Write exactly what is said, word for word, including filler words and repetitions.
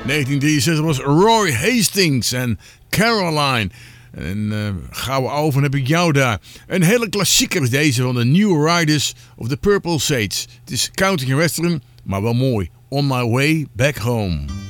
negentien drieënzestig was Roy Hastings en Caroline. En uh, gouden oven heb ik jou daar. Een hele klassieker is deze van de New Riders of the Purple Sage. Het is country en western, maar wel mooi. On My Way Back Home.